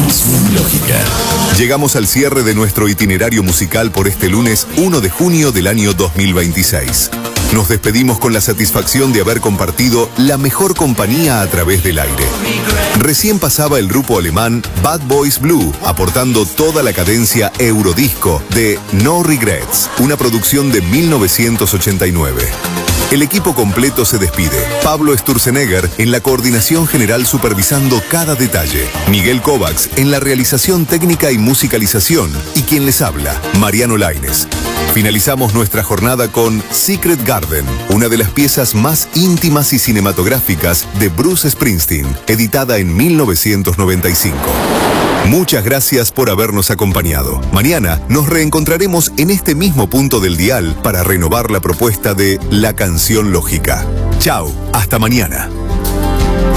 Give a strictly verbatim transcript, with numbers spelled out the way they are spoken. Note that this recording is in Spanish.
Canción Lógica. Llegamos al cierre de nuestro itinerario musical por este lunes uno de junio del año dos mil veintiséis. Nos despedimos con la satisfacción de haber compartido la mejor compañía a través del aire. Recién pasaba el grupo alemán Bad Boys Blue, aportando toda la cadencia eurodisco de No Regrets, una producción de mil novecientos ochenta y nueve. El equipo completo se despide. Pablo Sturzenegger en la coordinación general supervisando cada detalle. Miguel Kovacs en la realización técnica y musicalización. Y quien les habla, Mariano Lainez. Finalizamos nuestra jornada con Secret Garden, una de las piezas más íntimas y cinematográficas de Bruce Springsteen, editada en mil novecientos noventa y cinco. Muchas gracias por habernos acompañado. Mañana nos reencontraremos en este mismo punto del dial para renovar la propuesta de La Canción Lógica. Chao, hasta mañana.